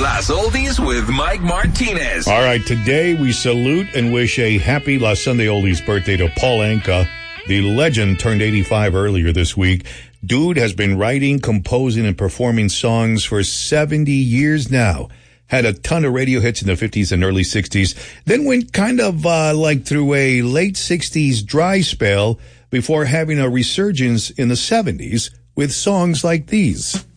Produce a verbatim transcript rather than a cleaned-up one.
Las Oldies with Mike Martinez. All right, today we salute and wish a happy La Sunday Oldies birthday to Paul Anka. The legend turned eighty-five earlier this week. Dude has been writing, composing, and performing songs for seventy years now. Had a ton of radio hits in the fifties and early sixties. Then went kind of uh, like through a late sixties dry spell before having a resurgence in the seventies with songs like these.